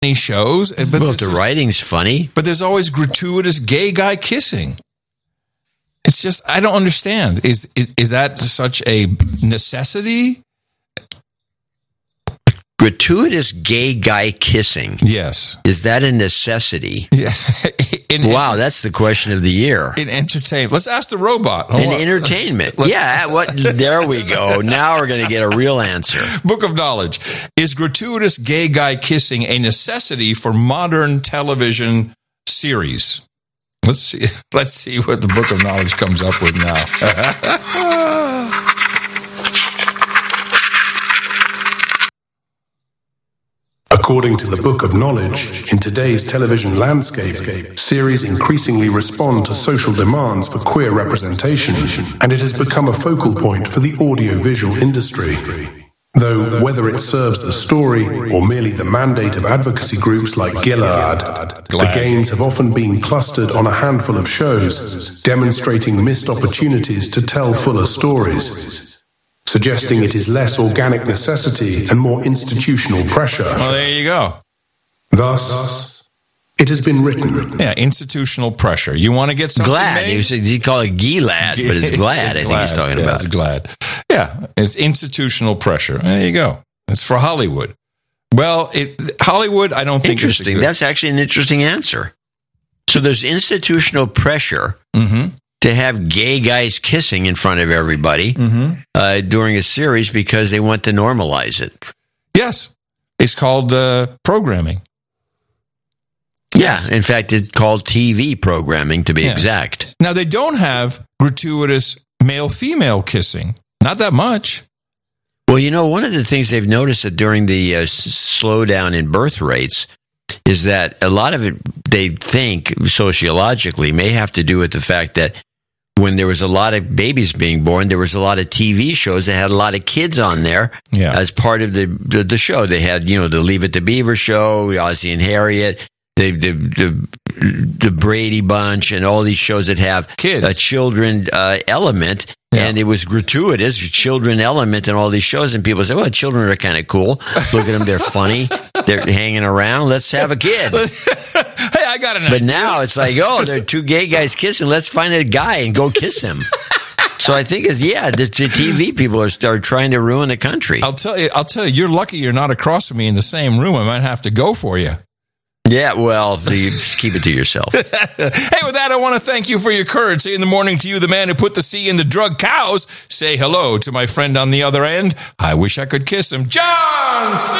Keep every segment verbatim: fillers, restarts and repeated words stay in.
shows. But well, the writing's funny. But there's always gratuitous gay guy kissing. It's just, I don't understand. Is, is is that such a necessity? Gratuitous gay guy kissing. Yes. Is that a necessity? Yeah. In wow, enter- that's the question of the year. In entertainment. Let's ask the robot. Hold in on. entertainment. Let's- yeah, what? There we go. Now we're going to get a real answer. Book of Knowledge. Is gratuitous gay guy kissing a necessity for modern television series? Let's see. Let's see what the Book of Knowledge comes up with now. According to the Book of Knowledge, in today's television landscape, series increasingly respond to social demands for queer representation, and it has become a focal point for the audiovisual industry. Though whether it serves the story or merely the mandate of advocacy groups like Gilad, the gains have often been clustered on a handful of shows, demonstrating missed opportunities to tell fuller stories, suggesting it is less organic necessity and more institutional pressure. Well, there you go. Thus, it has been written. Yeah, institutional pressure. You want to get something Glad. made? He, was, he called it Gilad, but it's Glad, It's I think glad. he's talking yeah, about. It's glad. Yeah, it's institutional pressure. There you go. It's for Hollywood. Well, it Hollywood, I don't think is Interesting. good. That's actually an interesting answer. So there's institutional pressure Mm-hmm. to have gay guys kissing in front of everybody Mm-hmm. uh, during a series because they want to normalize it. Yes. It's called uh, programming. Yeah, in fact, it's called T V programming, to be Yeah. exact. Now, they don't have gratuitous male-female kissing. Not that much. Well, you know, one of the things they've noticed that during the uh, s- slowdown in birth rates is that a lot of it, they think, sociologically, may have to do with the fact that when there was a lot of babies being born, there was a lot of T V shows that had a lot of kids on there Yeah. as part of the, the the show. They had, you know, the Leave It to Beaver show, Ozzie and Harriet, the the the, the Brady Bunch, and all these shows that have Kids. a children uh, element. Yeah. And it was gratuitous, children element in all these shows. And people say, well, children are kind of cool. Look at them. They're funny. They're hanging around. Let's have a kid. Hey, I got an But idea. now it's like, oh, there are two gay guys kissing. Let's find a guy and go kiss him. So I think it's, yeah, the, the T V people are, are trying to ruin the country. I'll tell you, I'll tell you, you're lucky you're not across from me in the same room. I might have to go for you. Yeah, well, you just keep it to yourself. Hey, with that, I want to thank you for your courage. Say in the morning to you, the man who put the C in the drug cows. Say hello to my friend on the other end. I wish I could kiss him. John C.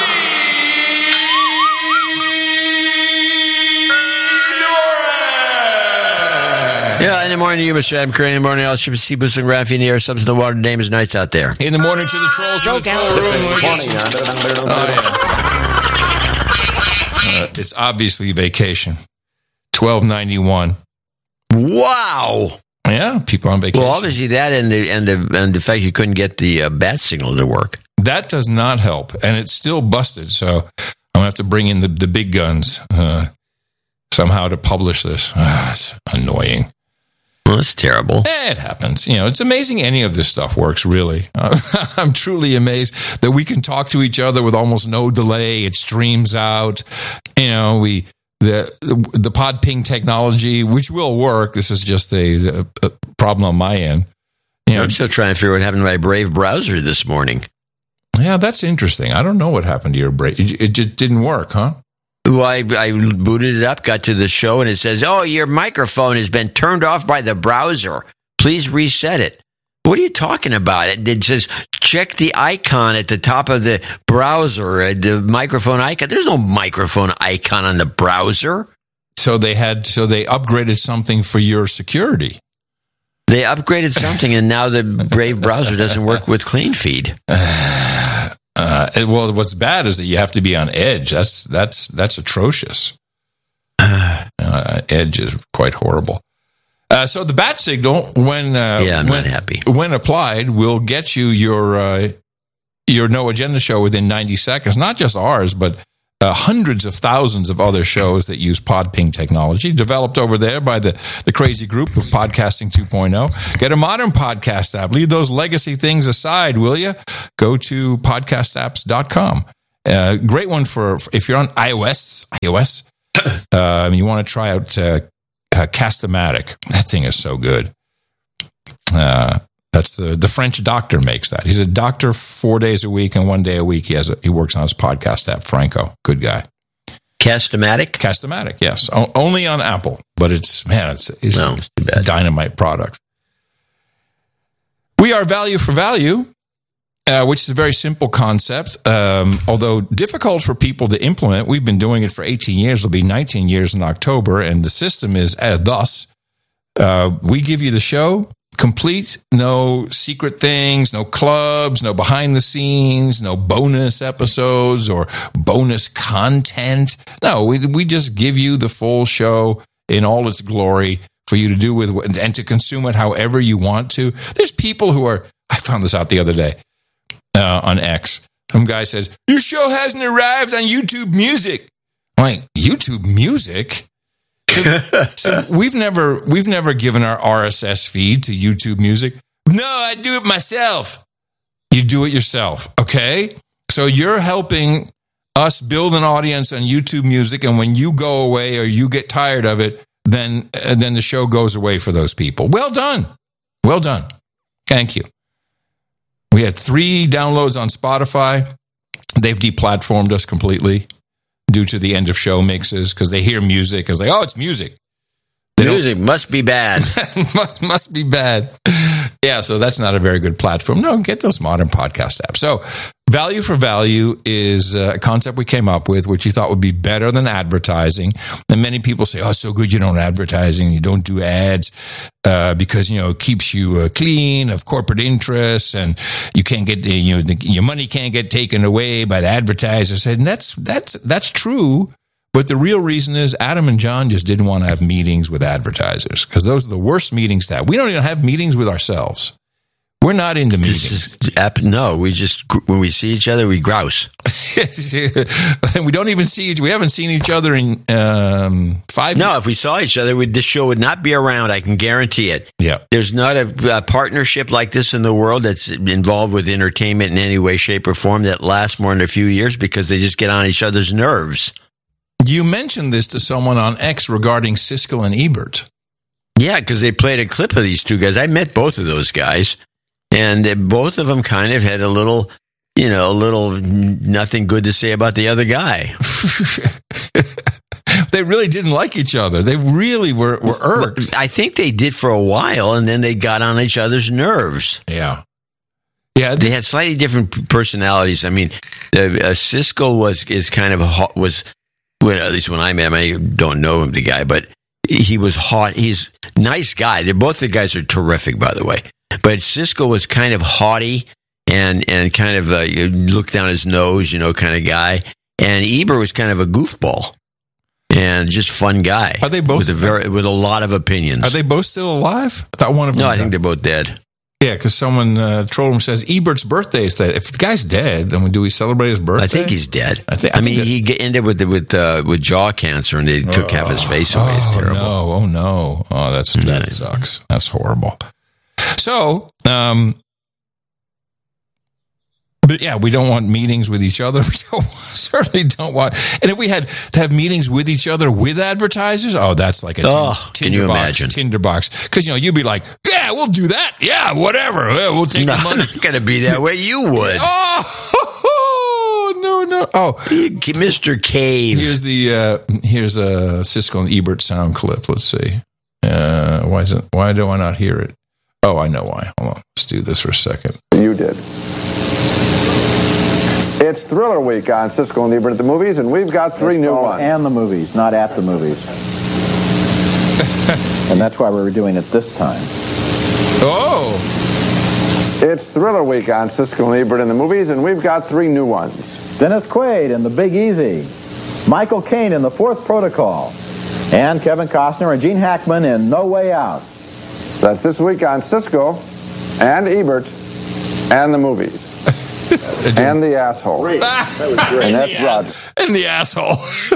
Doran. Yeah, in the morning to you, Mister Adam Curry. In the morning, I'll ship sea boots and graphene in the air. Subs in the water. Name is Nights out there. In the morning to the trolls in the troll room. Oh, yeah. Uh, it's obviously vacation. twelve ninety-one. Wow. Yeah, people on vacation. Well, obviously that and the and the and the fact you couldn't get the uh, bat signal to work. That does not help, and it's still busted. So I'm gonna have to bring in the, the big guns uh, somehow to publish this. Ah, it's annoying. Well, that's terrible. Eh, it happens. You know, it's amazing any of this stuff works. Really, uh, I'm truly amazed that we can talk to each other with almost no delay. It streams out. You know, we. The, the the pod ping technology, which will work. This is just a, a problem on my end. You know, I'm still trying to figure out what happened to my Brave browser this morning. yeah, that's interesting. I don't know what happened to your break. It, it just didn't work, huh? Well, I, I booted it up, got to the show, and it says, oh, your microphone has been turned off by the browser. Please reset it. What are you talking about? It, it says, check the icon at the top of the browser, uh, the microphone icon. There's no microphone icon on the browser. So they had, so they upgraded something for your security. They upgraded something, and now the Brave browser doesn't work with CleanFeed. Uh, uh, well, what's bad is that you have to be on Edge. That's that's that's atrocious. Uh, Edge is quite horrible. Uh, so the bat signal, when uh, Yeah, I'm when, not happy. when applied, will get you your uh, your No Agenda show within ninety seconds. Not just ours, but uh, hundreds of thousands of other shows that use PodPing technology, developed over there by the, the crazy group of Podcasting two point oh. Get a modern podcast app. Leave those legacy things aside, will you? Go to podcast apps dot com Uh, great one for, for if you're on iOS. iOS, um, you want to try out uh, uh, Cast-O-Matic. That thing is so good. Uh, that's the the French doctor makes that. He's a doctor four days a week, and one day a week he has a, he works on his podcast app. Franco, good guy. Cast-O-Matic? Cast-O-Matic, yes. O- only on Apple, but it's, man, it's, it's No, a dynamite product. We are value for value, uh, which is a very simple concept, um, although difficult for people to implement. We've been doing it for eighteen years. It'll be nineteen years in October, and the system is uh, thus. Uh, we give you the show complete, no secret things, no clubs, no behind the scenes, no bonus episodes or bonus content. No, we we just give you the full show in all its glory for you to do with and to consume it however you want to. There's people who are, I found this out the other day uh, on X. Some guy says, your show hasn't arrived on YouTube Music. I'm like, YouTube Music? So, so we've never we've never given our R S S feed to YouTube Music. No, I do it myself. You do it yourself, okay? So you're helping us build an audience on YouTube Music, and when you go away or you get tired of it, then uh, then the show goes away for those people. Well done, well done. Thank you. We had three downloads on Spotify. They've deplatformed us completely due to the end of show mixes because they hear music and it's like, oh, it's music. They music must be bad. must must be bad. Yeah, so that's not a very good platform. No, get those modern podcast apps. So value for value is a concept we came up with, which you thought would be better than advertising. And many people say, oh, it's so good you don't advertising, you don't do ads uh, because, you know, it keeps you uh, clean of corporate interests and you can't get, you know, the, your money can't get taken away by the advertisers. And that's, that's, that's true. But the real reason is Adam and John just didn't want to have meetings with advertisers because those are the worst meetings to have. We don't even have meetings with ourselves. We're not into meetings. Is, no, we just, when we see each other, we grouse. We don't even see each, we haven't seen each other in um, five No, years. if we saw each other, we, this show would not be around. I can guarantee it. Yeah. There's not a, a partnership like this in the world that's involved with entertainment in any way, shape, or form that lasts more than a few years because they just get on each other's nerves. You mentioned this to someone on X regarding Siskel and Ebert. Yeah, because they played a clip of these two guys. I met both of those guys, and both of them kind of had a little, you know, a little nothing good to say about the other guy. They really didn't like each other. They really were, were irked. I think they did for a while, and then they got on each other's nerves. Yeah. Yeah, this, they had slightly different personalities. I mean, the, uh, Siskel was is kind of a hot, was. Well, at least when I met him, I don't know him, the guy, but he was hot. He's a nice guy. They're, both the guys are terrific, by the way. But Siskel was kind of haughty and, and kind of a look down his nose, you know, kind of guy. And Ebert was kind of a goofball and just fun guy. Are they both with a very with a lot of opinions? Are they both still alive? I thought one of them. No, I died. think they're both dead. Yeah, because someone uh, trolled him says Ebert's birthday is that. If the guy's dead, then do we celebrate his birthday? I think he's dead. I, think, I, I mean, think he get, ended with with uh, with jaw cancer, and they took oh, half his face away. It's oh, terrible. No, oh no, oh that's that Nice. sucks. That's horrible. So, um, but yeah, we don't want meetings with each other. We don't, certainly don't want. And if we had to have meetings with each other with advertisers, oh, that's like a Oh, tin, can you tinderbox, imagine? tinderbox. Because you know, you'd be like, yeah, we'll do that. Yeah, whatever. Yeah, we'll take No, the money. not going to be that way. You would. Oh no, no. Oh, Mister Cave. here's the uh, here's a Siskel and Ebert sound clip. Let's see. Uh, why is it? Why do I not hear it? Oh, I know why. Hold on. Let's do this for a second. You did. It's Thriller Week on Siskel and Ebert at the movies, and we've got three It's new called ones. And the movies, not at the movies. And that's why we were doing it this time. Oh, It's Thriller Week on Siskel and Ebert in the movies, and we've got three new ones. Dennis Quaid in The Big Easy. Michael Caine in The Fourth Protocol. And Kevin Costner and Gene Hackman in No Way Out. That's this week on Siskel and Ebert and the movies. And the asshole. Great. That was great. And that's Roger. and the asshole.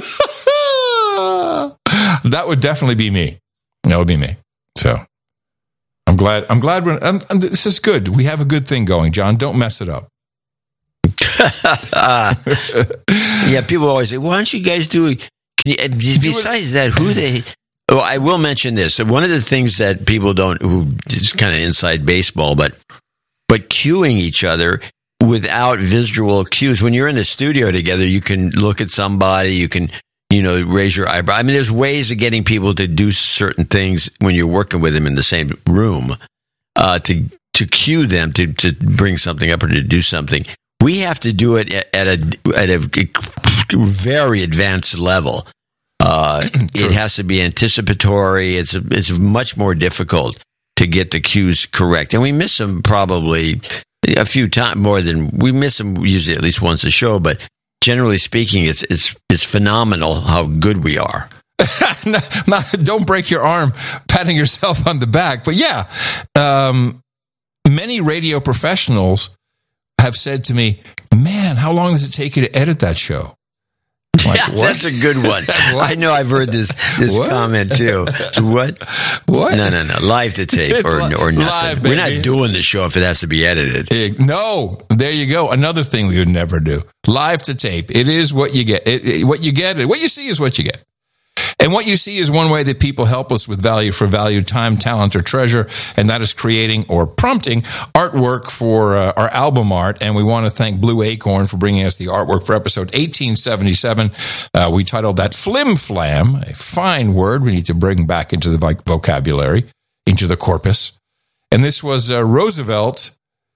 That would definitely be me. That would be me. So I'm glad. I'm glad. We're, I'm, I'm, this is good. We have a good thing going, John. Don't mess it up. uh, yeah, people always say, "Why don't you guys do it?" Can you, besides that, who they? Oh, I will mention this. One of the things that people don't, who is kind of inside baseball, but but cueing each other without visual cues. When you're in the studio together, you can look at somebody, you can, you know, raise your eyebrow. I mean, there's ways of getting people to do certain things when you're working with them in the same room, uh, to to cue them to to bring something up or to do something. We have to do it at, at a at a very advanced level. Uh, it has to be anticipatory. It's it's much more difficult to get the cues correct, and we miss them probably a few times more than we miss them usually at least once a show. But generally speaking, it's it's it's phenomenal how good we are. not, not, don't break your arm patting yourself on the back, but yeah, um, many radio professionals have said to me, "Man, how long does it take you to edit that show?" Like, yeah, what? That's a good one. I know I've heard this this what? comment too. So what? What? No, no, no. Live to tape or, or nothing. Live, We're not doing the show if it has to be edited. It, no, there you go. Another thing we would never do. Live to tape. It is what you get. It, it, what you get. What you see is what you get. And what you see is one way that people help us with value for value, time, talent, or treasure, and that is creating or prompting artwork for uh, our album art. And we want to thank Blue Acorn for bringing us the artwork for episode eighteen seventy-seven. Uh, we titled that Flim Flam, a fine word we need to bring back into the vocabulary, into the corpus. And this was uh, Roosevelt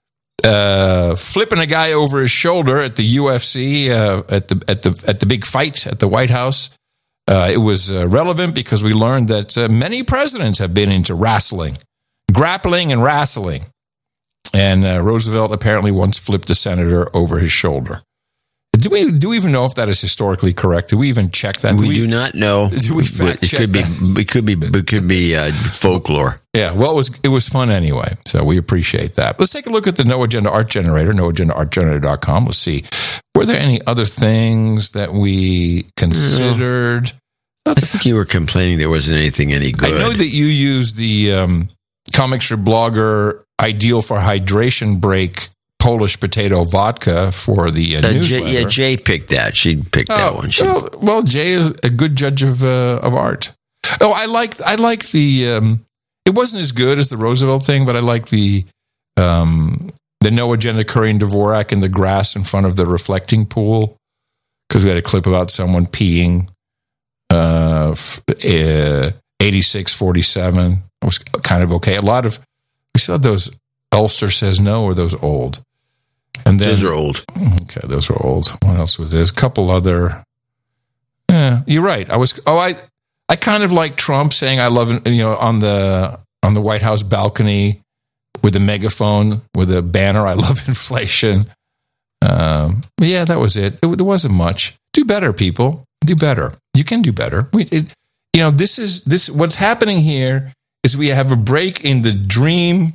uh, flipping a guy over his shoulder at the U F C, uh, at the at the at the big fight at the White House. Uh, it was uh, relevant because we learned that uh, many presidents have been into wrestling, grappling and wrestling. And uh, Roosevelt apparently once flipped a senator over his shoulder. Do we do we even know if that is historically correct? Do we even check that? We, do, we do not know. Do we fact it check could that? be. It could be. It could be uh, folklore. Yeah. Well, it was it was fun anyway. So we appreciate that. Let's take a look at the No Agenda Art Generator. No Agenda Art Generator dot com. Let's see. Were there any other things that we considered? I think you were complaining there wasn't anything any good. I know that you use the um, Comic Strip Blogger Ideal for Hydration Break Polish Potato Vodka for the uh, uh, newsletter. Jay, yeah, Jay picked that. She picked oh, that one. She, well, well, Jay is a good judge of uh, of art. Oh, I like I like the. Um, it wasn't as good as the Roosevelt thing, but I like the um, the No Agenda Curry and Dvorak in the grass in front of the reflecting pool, because we had a clip about someone peeing. Uh, uh, eighty-six forty-seven was kind of okay. A lot of we saw those Ulster Says No, or those old. And then, those are old. Okay, those are old. What else was there? A couple other. Yeah, you're right. I was. Oh, I. I kind of like Trump saying "I love," you know, on the on the White House balcony with a megaphone with a banner. I love inflation. Um, but yeah, that was it. There, there wasn't much. Do better, people. Do better. You can do better. We, it, you know, this is this. What's happening here is we have a break in the dream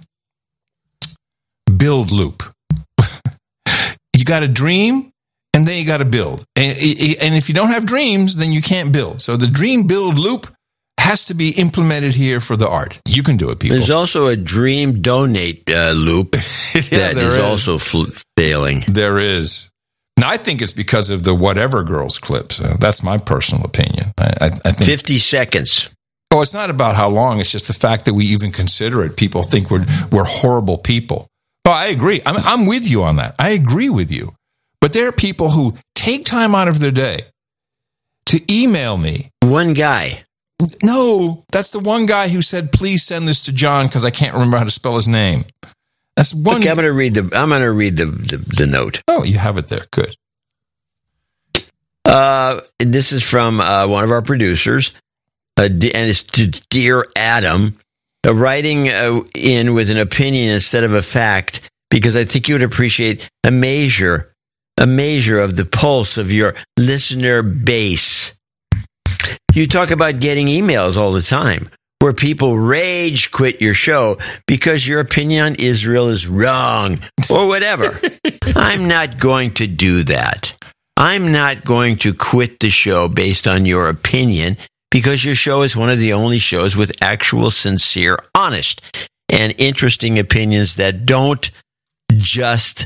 build loop. You got to dream, and then you got to build. And, and if you don't have dreams, then you can't build. So the dream build loop has to be implemented here for the art. You can do it, people. There's also a dream donate uh, loop yeah, that is, is also fl- failing. There is. Now, I think it's because of the Whatever Girls clips. Uh, that's my personal opinion. I, I, I think fifty seconds. Oh, it's not about how long. It's just the fact that we even consider it. People think we're we're horrible people. Oh, I agree. I'm, I'm with you on that. I agree with you. But there are people who take time out of their day to email me. One guy. No, that's the one guy who said, "Please send this to John," because I can't remember how to spell his name. That's one. Okay, I'm going to read the. I'm going to read the, the the note. Oh, you have it there. Good. Uh, this is from uh, one of our producers, uh, and it's to Dear Adam, uh, writing uh, in with an opinion instead of a fact, because I think you would appreciate a measure, a measure of the pulse of your listener base. You talk about getting emails all the time, where people rage quit your show because your opinion on Israel is wrong or whatever. I'm not going to do that. I'm not going to quit the show based on your opinion, because your show is one of the only shows with actual, sincere, honest, and interesting opinions that don't just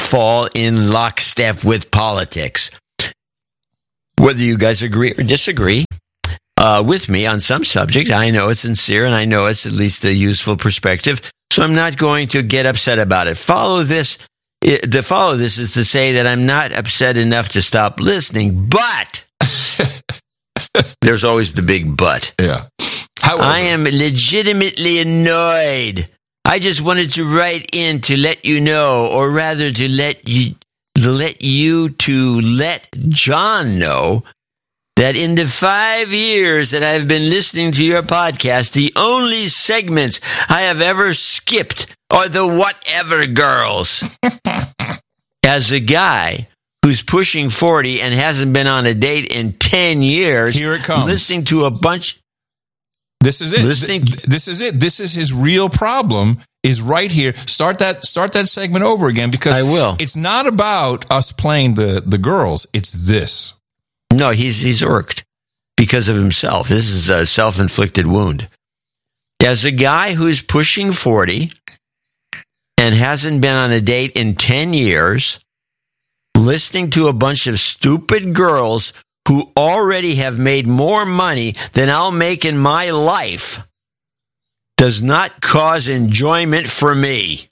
fall in lockstep with politics. Whether you guys agree or disagree uh, with me on some subject, I know it's sincere and I know it's at least a useful perspective, so I'm not going to get upset about it. Follow this. It, to follow this is to say that I'm not upset enough to stop listening, but there's always the big but. Yeah. However, I am legitimately annoyed. I just wanted to write in to let you know, or rather to let you, let you to let John know that in the five years that I've been listening to your podcast, the only segments I have ever skipped are the Whatever Girls. As a guy who's pushing forty and hasn't been on a date in ten years, here it comes. Listening to a bunch... This is it. Listening- Th- This is it. This is his real problem. Is right here. Start that. Start that segment over again, because I will. It's not about us playing the the girls. It's this. No, he's he's irked because of himself. This is a self-inflicted wound. As a guy who's pushing forty and hasn't been on a date in ten years, listening to a bunch of stupid girls who already have made more money than I'll make in my life does not cause enjoyment for me.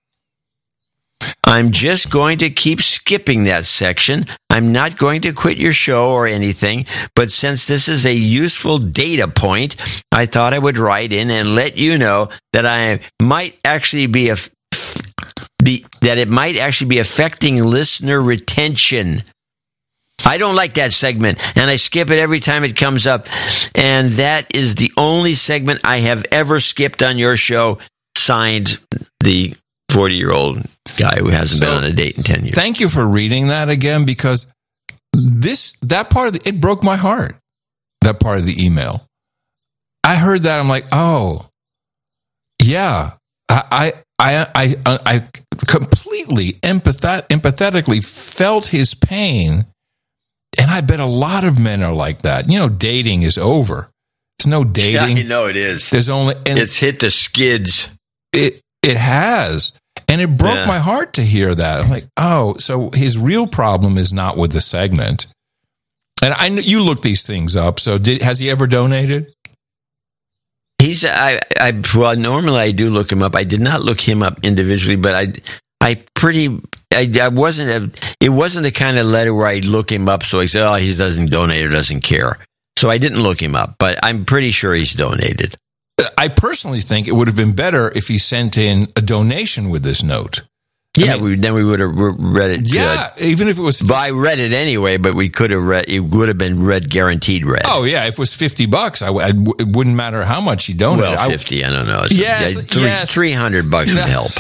I'm just going to keep skipping that section. I'm not going to quit your show or anything, but since this is a useful data point, I thought I would write in and let you know that I might actually be a be, that it might actually be affecting listener retention. I don't like that segment, and I skip it every time it comes up. And that is the only segment I have ever skipped on your show. Signed, the forty-year-old guy who hasn't So, been on a date in ten years. Thank you for reading that again, because this that part of the, it broke my heart. That part of the email. I heard that. I'm like, oh, yeah. I I I I, I completely empathet, empathetically felt his pain. And I bet a lot of men are like that. You know, dating is over. It's no dating. Yeah, I know it is. There's only and It's hit the skids. It it has, and it broke Yeah. my heart to hear that. I'm like, oh, so his real problem is not with the segment. And I kn- you looked these things up. So did has he ever donated? He's I I well normally I do look him up. I did not look him up individually, but I I pretty I, I wasn't a, it wasn't the kind of letter where I look him up so I say, oh, he doesn't donate or doesn't care. So I didn't look him up, but I'm pretty sure he's donated. I personally think it would have been better if he sent in a donation with this note. Yeah, I mean, we, then we would have read it. Yeah, Good. even if it was. But I read it anyway, but we could have read. It would have been read, guaranteed read. Oh yeah, if it was fifty bucks, I, w- I w- it wouldn't matter how much he donated. well, fifty. I, I don't know. It's Yes, a, three, yes. three hundred bucks would help.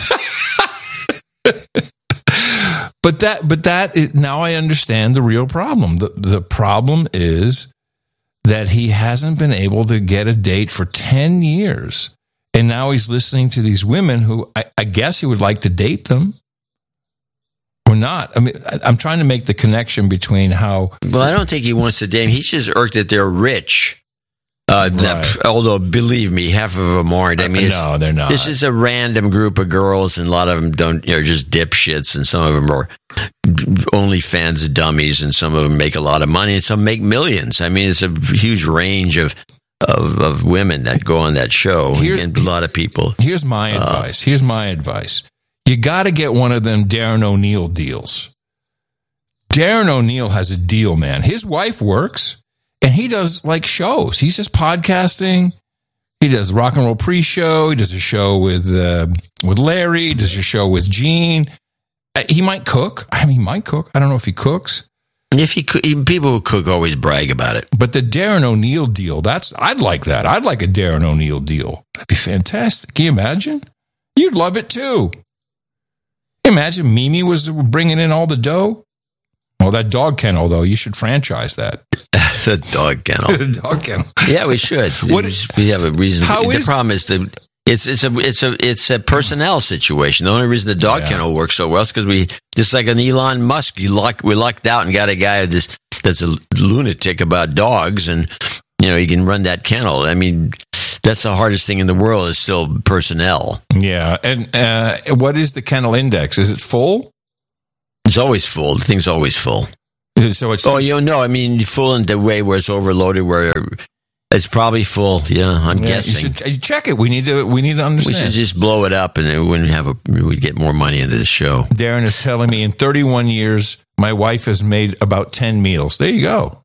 But that, but that is, now I understand the real problem. The the problem is that he hasn't been able to get a date for ten years, and now he's listening to these women who I, I guess he would like to date them or not. I mean, I, I'm trying to make the connection between how. Well, I don't think he wants to date him. He's just irked that they're rich. Uh, that, Right. although, believe me, half of them aren't. I mean, it's, no, they're not. This is a random group of girls, and a lot of them don't. You know, just dipshits, and some of them are OnlyFans dummies, and some of them make a lot of money, and some make millions. I mean, it's a huge range of of, of women that go on that show, Here- and a lot of people. Here's my Uh, advice. Here's my advice. You got to get one of them Darren O'Neill deals. Darren O'Neill has a deal, man. His wife works, and he does like shows. He's just podcasting. He does rock and roll pre-show. He does a show with uh, with Larry. He does a show with Gene. Uh, He might cook. I mean, he might cook. I don't know if he cooks. If he could, people who cook always brag about it. But the Darren O'Neill deal, that's I'd like that. I'd like a Darren O'Neill deal. That'd be fantastic. Can you imagine? You'd love it too. Imagine Mimi was bringing in all the dough. Well, that dog kennel, though, you should franchise that. The dog kennel. The dog kennel. Yeah, we should. What- we have a reason. How the is- problem is the it's it's a it's a it's a personnel situation. The only reason the dog Yeah. kennel works so well is because we just like an Elon Musk. You luck we lucked out and got a guy that's that's a lunatic about dogs, and you know he can run that kennel. I mean, that's the hardest thing in the world is still personnel. Yeah. And uh, what is the kennel index? Is it full? It's always full. The thing's always full. So it's oh, you know, I mean, full in the way where it's overloaded, where it's probably full. Yeah, I'm yeah, guessing. You should check it. We need to. We need to understand. We should just blow it up, and it wouldn't have a. We'd get more money into the show. Darren is telling me in thirty-one years, my wife has made about ten meals. There you go.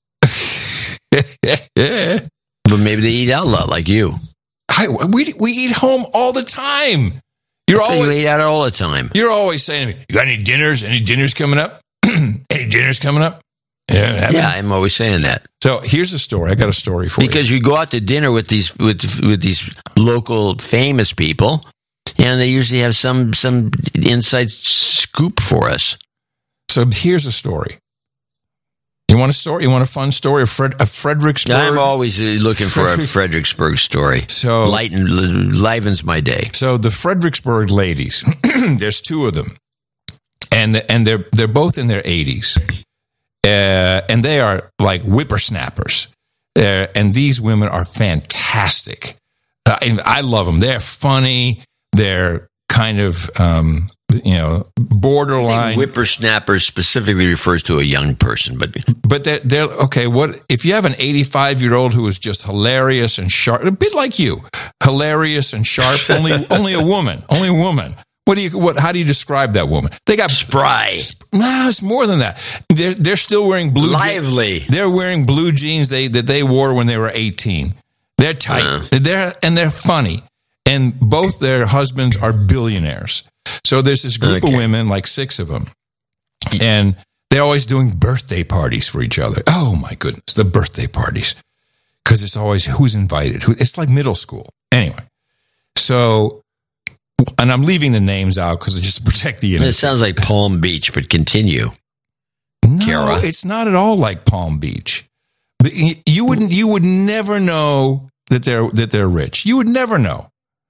But maybe they eat out a lot, like you. I, we we eat home all the time. You're so always you eat out all the time. You're always saying to me, "You got any dinners? Any dinners coming up? Any dinners coming up?" Yeah, yeah, I'm always saying that. So here's a story. I got a story for because you. Because you go out to dinner with these with with these local famous people, and they usually have some some inside scoop for us. So here's a story. You want a story? You want a fun story of Fred, of Fredericksburg? I'm always looking for a Fredericksburg story. So Lighten, livens my day. So the Fredericksburg ladies, there's two of them, and and they're they're both in their eighties, uh, and they are like whippersnappers. Uh, and these women are fantastic. Uh, and I love them. They're funny. They're kind of um, you know, borderline. Whippersnapper specifically refers to a young person, but but they're, they're okay. What if you have an eighty-five year old who is just hilarious and sharp, a bit like you, hilarious and sharp? Only only a woman, only a woman. What do you what? How do you describe that woman? They got spry. Sp- no, it's more than that. They're they're still wearing blue. Lively. Je- they're wearing blue jeans they that they wore when they were eighteen. They're tight. Uh. They're and they're funny. And both their husbands are billionaires. So there's this group okay. of women, like six of them, and they're always doing birthday parties for each other. Oh, my goodness, the birthday parties. Because it's always who's invited. Who, it's like middle school. Anyway, so, and I'm leaving the names out because I just protect the innocent. It sounds like Palm Beach, but continue. No, Kara. It's not at all like Palm Beach. You wouldn't. You would never know that they're that they're rich. You would never know.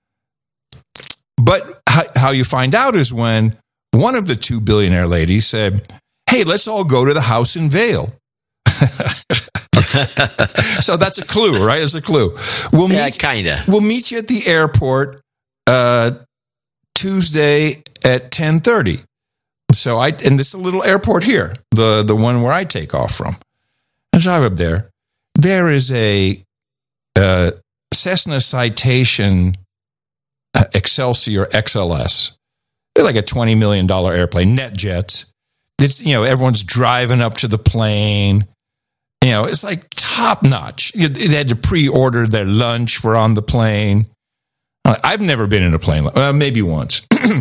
But how you find out is when one of the two billionaire ladies said, "Hey, let's all go to the house in Vail." So that's a clue, right? It's a clue. We'll yeah, meet, kind of. We'll meet you at the airport uh, Tuesday at ten thirty. So I and this is a little airport here, the the one where I take off from. I drive up there. There is a uh, Cessna Citation Excelsior X L S. They're like a twenty million dollars airplane, NetJets. It's, you know, everyone's driving up to the plane. You know, it's like top notch. They had to pre-order their lunch for on the plane. I've never been in a plane, uh, maybe once.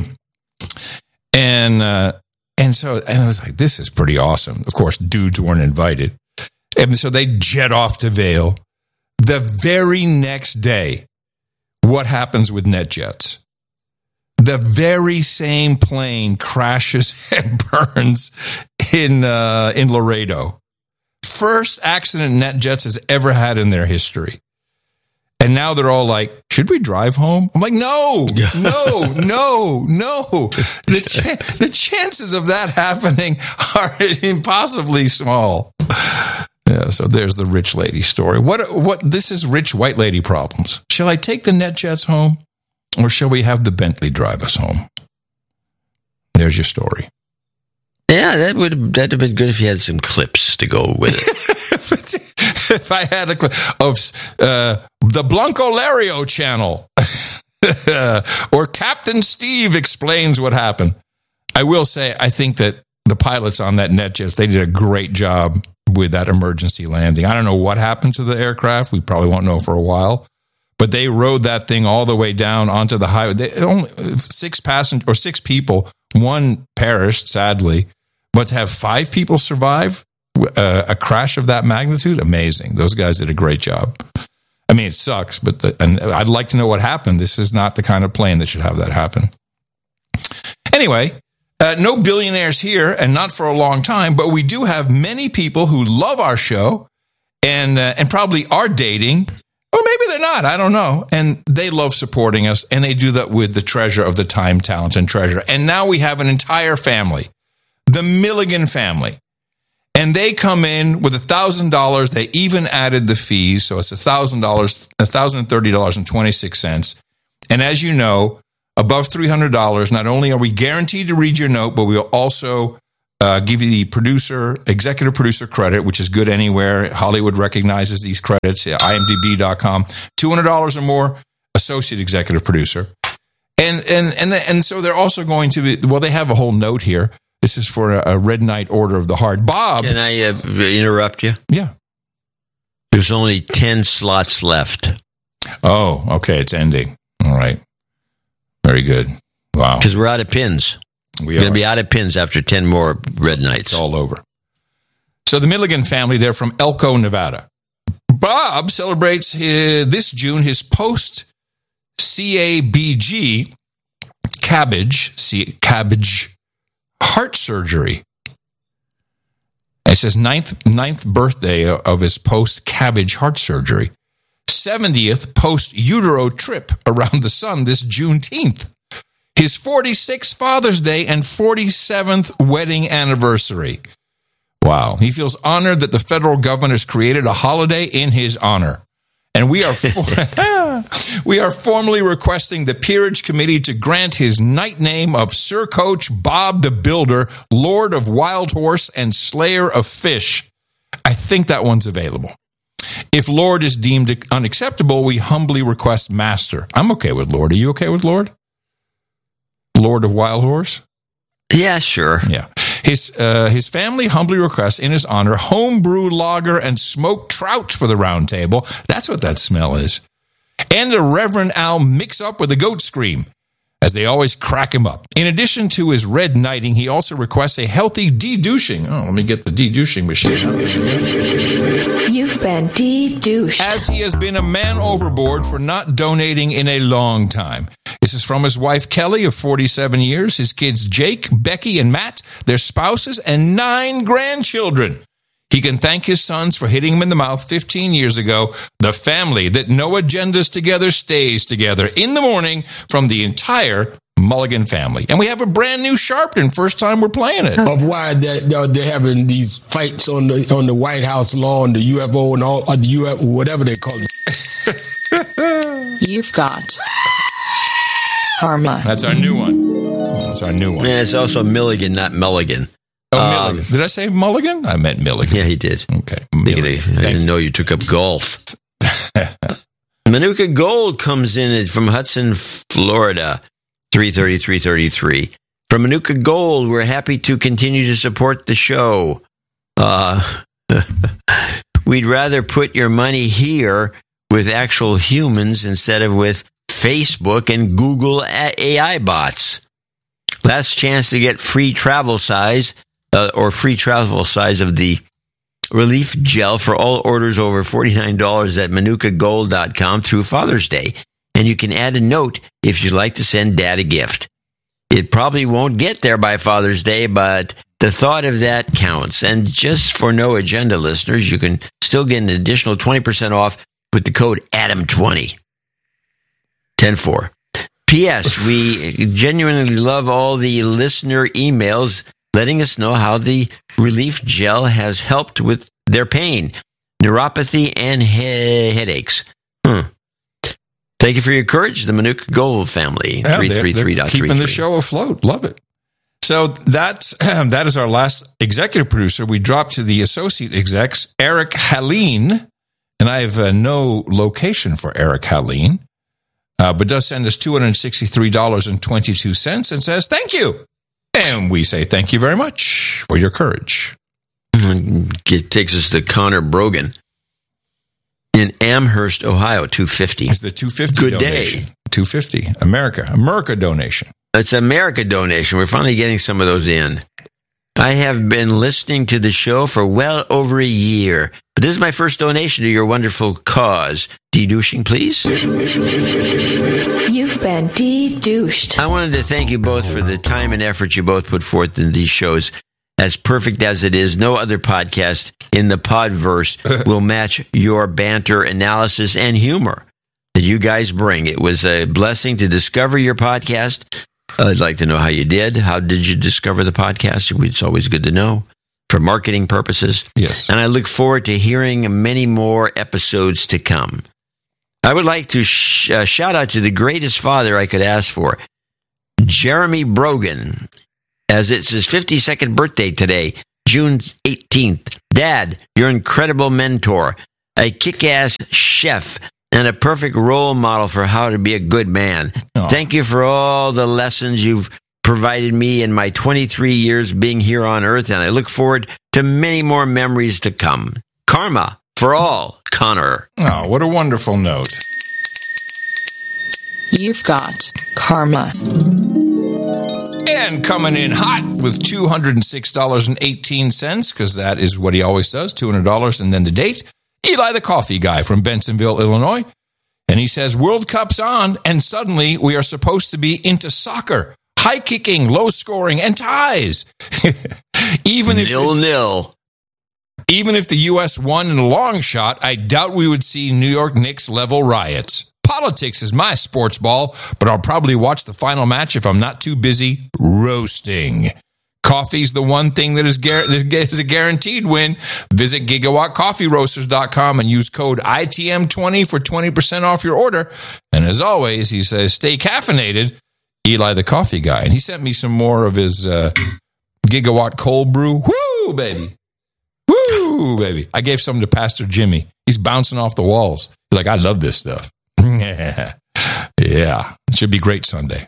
and uh, and so and I was like, this is pretty awesome. Of course, dudes weren't invited. And so they jet off to Vail. The very next day, what happens with NetJets? The very same plane crashes and burns in uh, in Laredo. First accident NetJets has ever had in their history. And now they're all like, should we drive home? I'm like, no, no, no, no. The, ch- the chances of that happening are impossibly small. Yeah, so there's the rich lady story. What? What? This is rich white lady problems. Shall I take the NetJets home, or shall we have the Bentley drive us home? There's your story. Yeah, that would that'd have been good if you had some clips to go with it. If I had a clip of uh, the Blanco Lario channel, or Captain Steve explains what happened. I will say, I think that the pilots on that NetJets, they did a great job with that emergency landing. I don't know what happened to the aircraft. We probably won't know for a while. But they rode that thing all the way down onto the highway. They, only six passengers or six people. One perished, sadly. But to have five people survive uh, a crash of that magnitude, amazing. Those guys did a great job. I mean, it sucks, but the, and I'd like to know what happened. This is not the kind of plane that should have that happen. Anyway. Uh, no billionaires here, and not for a long time, but we do have many people who love our show and uh, and probably are dating, or maybe they're not, I don't know, and they love supporting us, and they do that with the treasure of the time, talent, and treasure. And now we have an entire family, the Milligan family, and they come in with one thousand dollars. They even added the fees, so it's one thousand dollars, one thousand thirty dollars and twenty-six cents. And as you know, above three hundred dollars, not only are we guaranteed to read your note, but we'll also uh, give you the producer, executive producer credit, which is good anywhere. Hollywood recognizes these credits, I M D B dot com. two hundred dollars or more, associate executive producer. And, and, and, and so they're also going to be, well, they have a whole note here. This is for a, a Red Knight Order of the Heart. Bob. Can I uh, interrupt you? Yeah. There's only ten slots left. Oh, okay. It's ending. All right. Very good. Wow. Because we're out of pins. We We're are going to be out of pins after ten more Red Knights. It's all over. So the Milligan family, they're from Elko, Nevada. Bob celebrates his, this June his post-C A B G cabbage, C, cabbage heart surgery. It's his ninth, ninth birthday of his post-cabbage heart surgery. seventieth post-utero trip around the sun this Juneteenth. His forty-sixth Father's Day and forty-seventh wedding anniversary. Wow. He feels honored that the federal government has created a holiday in his honor. And we are for- we are formally requesting the Peerage Committee to grant his knight name of Sir Coach Bob the Builder, Lord of Wild Horse and Slayer of Fish. I think that one's available. If Lord is deemed unacceptable, we humbly request Master. I'm okay with Lord. Are you okay with Lord? Lord of Wild Horse? Yeah, sure. Yeah. His uh, his family humbly requests in his honor homebrew lager and smoked trout for the round table. That's what that smell is. And a Reverend Al mix up with a goat scream, as they always crack him up. In addition to his red knighting, he also requests a healthy de-douching. Oh, let me get the de-douching machine. You've been de-douched. As he has been a man overboard for not donating in a long time. This is from his wife, Kelly, of forty-seven years, his kids, Jake, Becky, and Matt, their spouses, and nine grandchildren. He can thank his sons for hitting him in the mouth fifteen years ago. The family that no agendas together stays together in the morning from the entire Mulligan family. And we have a brand new Sharpton, first time we're playing it. Of why that uh, they're having these fights on the on the White House lawn, the U F O and all uh, the U F O, whatever they call it. You've got karma. That's our new one. That's our new one. Yeah, it's also Milligan, not Mulligan. Oh, Um, Milligan. Did I say Mulligan? I meant Milligan. Yeah, he did. Okay. I Milligan. Thank didn't you. know you took up golf. Manuka Gold comes in from Hudson, Florida, three thirty, three thirty-three. From Manuka Gold, we're happy to continue to support the show. Uh, we'd rather put your money here with actual humans instead of with Facebook and Google A I bots. Last chance to get free travel size uh, or free travel size of the relief gel for all orders over forty-nine dollars at manuka gold dot com through Father's Day. And you can add a note if you'd like to send Dad a gift. It probably won't get there by Father's Day, but the thought of that counts. And just for no agenda listeners, you can still get an additional twenty percent off with the code Adam twenty. ten four. P S. We genuinely love all the listener emails letting us know how the relief gel has helped with their pain, neuropathy, and he- headaches. Hmm. Thank you for your courage, the Manuka Gold family. Yeah, three they're- three three they're dot three three. keeping the show afloat. Love it. So that's that is our last executive producer. We dropped to the associate execs, Eric Haleen, and I have uh, no location for Eric Haleen, uh, but does send us two hundred sixty-three dollars and twenty-two cents and says thank you. And we say thank you very much for your courage. It takes us to Connor Brogan in Amherst, Ohio, two fifty. It's the two hundred fifty Good donation. day. two hundred fifty. America. America donation. It's America donation. We're finally getting some of those in. I have been listening to the show for well over a year, but this is my first donation to your wonderful cause. De-douching, please. You've been de-douched. I wanted to thank you both for the time and effort you both put forth in these shows. As perfect as it is, no other podcast in the podverse will match your banter, analysis, and humor that you guys bring. It was a blessing to discover your podcast. I'd like to know how you did. How did you discover the podcast? It's always good to know for marketing purposes. Yes. And I look forward to hearing many more episodes to come. I would like to sh- uh, shout out to the greatest father I could ask for. Jeremy Brogan, as it's his fifty-second birthday today, June eighteenth. Dad, your incredible mentor, a kick-ass chef, and a perfect role model for how to be a good man. Aww. Thank you for all the lessons you've provided me in my twenty-three years being here on Earth, and I look forward to many more memories to come. Karma for all, Connor. Oh, what a wonderful note. You've got karma. And coming in hot with two hundred six dollars and eighteen cents, because that is what he always does, two hundred dollars and then the date, Eli the Coffee Guy from Bensenville, Illinois. And he says, World Cup's on, and suddenly we are supposed to be into soccer, high kicking, low scoring, and ties. even if Nil, the, nil. Even if the U S won in a long shot, I doubt we would see New York Knicks level riots. Politics is my sports ball, but I'll probably watch the final match if I'm not too busy roasting. Coffee's the one thing that is, gar- that is a guaranteed win. Visit gigawatt coffee roasters dot com and use code I T M twenty for twenty percent off your order. And as always, he says, stay caffeinated, Eli the Coffee Guy. And he sent me some more of his uh, Gigawatt cold brew. Woo, baby. Woo, baby. I gave some to Pastor Jimmy. He's bouncing off the walls. He's like, I love this stuff. Yeah. Yeah. It should be great Sunday.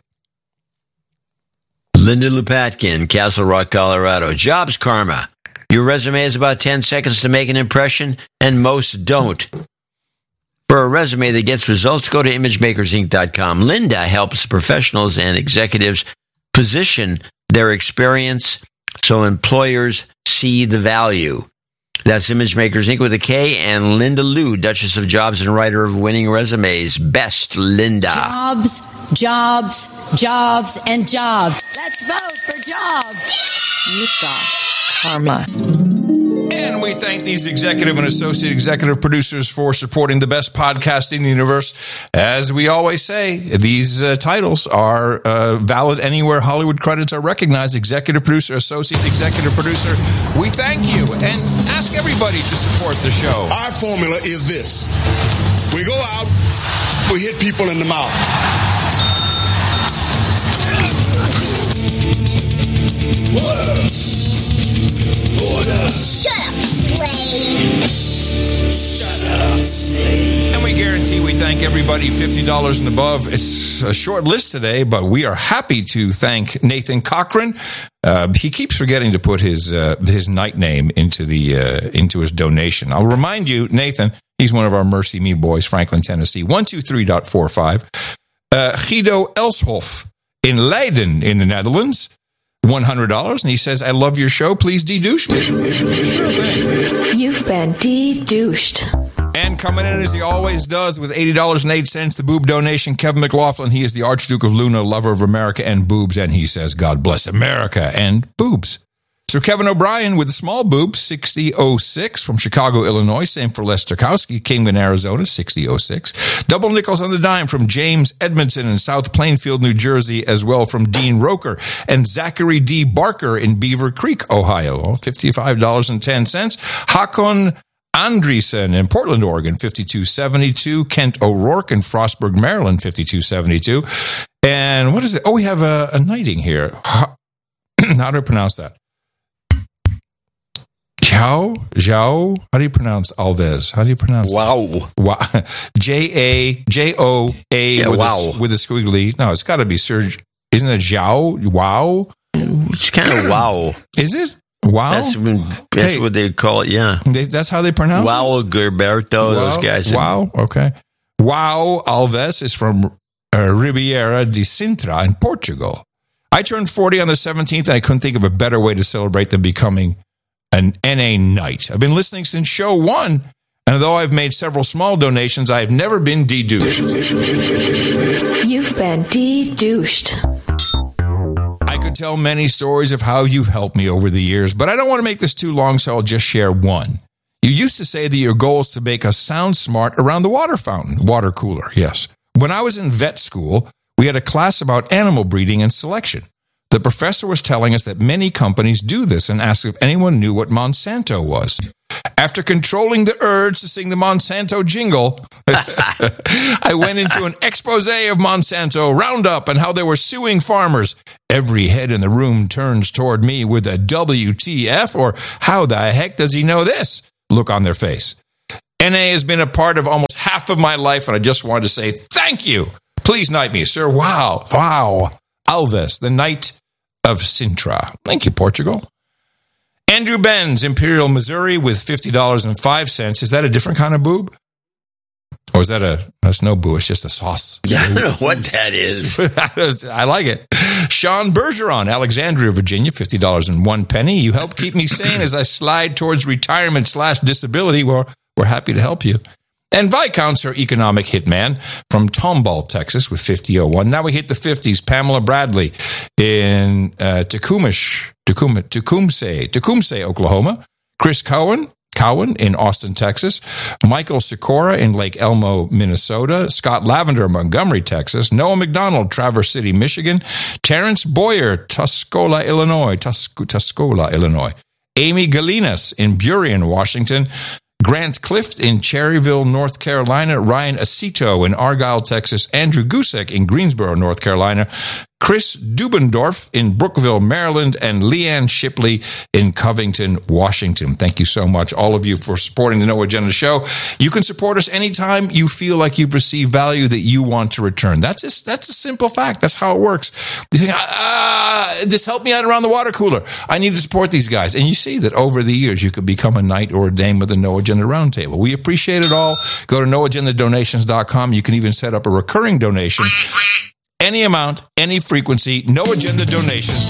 Linda Lupatkin, Castle Rock, Colorado. Jobs karma. Your resume is about ten seconds to make an impression, and most don't. For a resume that gets results, go to image makers inc dot com. Linda helps professionals and executives position their experience so employers see the value. That's Image Makers Incorporated with a K, and Linda Liu, Duchess of Jobs and writer of winning resumes. Best, Linda. Jobs, jobs, jobs, and jobs. Let's vote for jobs. You've got karma. And we thank these executive and associate executive producers for supporting the best podcast in the universe. As we always say, these uh, titles are uh, valid anywhere Hollywood credits are recognized. Executive producer, associate executive producer, we thank you. And ask everybody to support the show. Our formula is this. We go out, we hit people in the mouth. Order! Order! Shut up, slave! Shut up, slave! And we guarantee we thank everybody fifty dollars and above. It's a short list today, but we are happy to thank Nathan Cochran. Uh, he keeps forgetting to put his uh, his night name into the uh, into his donation. I'll remind you, Nathan, he's one of our Mercy Me boys, Franklin, Tennessee, one two three point four five. Uh, Guido Elshoff in Leiden in the Netherlands, one hundred dollars, and he says, I love your show. Please de-douche me. You've been de-douched. And coming in as he always does with eighty dollars and eight cents, the boob donation, Kevin McLaughlin. He is the Archduke of Luna, lover of America and boobs, and he says, God bless America and boobs. Sir Kevin O'Brien with the small boob, sixty oh six from Chicago, Illinois. Same for Les Tarkowski, Kingman, Arizona, sixty oh six. Double nickels on the dime from James Edmondson in South Plainfield, New Jersey, as well from Dean Roker and Zachary D. Barker in Beaver Creek, Ohio, fifty-five dollars and ten cents. Hakon Andresen in Portland, Oregon, fifty-two seventy-two. Kent O'Rourke in Frostburg, Maryland, fifty-two seventy-two. And what is it? Oh, we have a, a knighting here. How do I pronounce that? Zhao? Zhao? How do you pronounce Alves? How do you pronounce Wow. that? Wow. J A J O A Yeah, with, wow. a, with a squiggly. No, it's got to be Serge. Isn't it Zhao? Wow? It's kind of wow. Is it? Wow? That's, that's Hey. what they call it, yeah. They, that's how they pronounce it? Wow, Gilberto, those Wow. guys. Wow. Okay. Wow Alves is from uh, Ribeira de Sintra in Portugal. I turned forty on the seventeenth, and I couldn't think of a better way to celebrate than becoming an N A Knight. I've been listening since show one, and although I've made several small donations, I have never been de-douched. You've been de-douched. I could tell many stories of how you've helped me over the years, but I don't want to make this too long, so I'll just share one. You used to say that your goal is to make us sound smart around the water fountain, water cooler, yes. When I was in vet school, we had a class about animal breeding and selection. The professor was telling us that many companies do this and asked if anyone knew what Monsanto was. After controlling the urge to sing the Monsanto jingle, I went into an expose of Monsanto, Roundup, and how they were suing farmers. Every head in the room turns toward me with a W T F, or how the heck does he know this? Look on their face. N A has been a part of almost half of my life, and I just wanted to say thank you. Please knight me, sir. Wow. Wow. Alves, the Knight of Sintra. Thank you, Portugal. Andrew Benz, Imperial, Missouri, with fifty dollars and five cents. Is that a different kind of boob? Or is that a, that's no boo, it's just a sauce. I don't know what that is. I like it. Sean Bergeron, Alexandria, Virginia, fifty dollars and one penny. You help keep me sane as I slide towards retirement slash disability. Well, we're happy to help you. And Viscount, our economic hitman from Tomball, Texas, with fifty oh one. Now we hit the fifties. Pamela Bradley in uh, Tecumseh, Tecum, Tecumseh, Tecumseh, Oklahoma. Chris Cohen, Cowan in Austin, Texas. Michael Sikora in Lake Elmo, Minnesota. Scott Lavender, Montgomery, Texas. Noah McDonald, Traverse City, Michigan. Terrence Boyer, Tuscola, Illinois. Tus- Tuscola, Illinois. Amy Galinas in Burien, Washington. Grant Clift in Cherryville, North Carolina. Ryan Acito in Argyle, Texas. Andrew Gusek in Greensboro, North Carolina. Chris Dubendorf in Brookville, Maryland, and Leanne Shipley in Covington, Washington. Thank you so much, all of you, for supporting the No Agenda Show. You can support us anytime you feel like you've received value that you want to return. That's just, that's a simple fact. That's how it works. You think, ah, this helped me out around the water cooler. I need to support these guys. And you see that over the years, you could become a knight or a dame with the No Agenda Roundtable. We appreciate it all. Go to no agenda donations dot com. You can even set up a recurring donation. Any amount, any frequency, No Agenda Donations.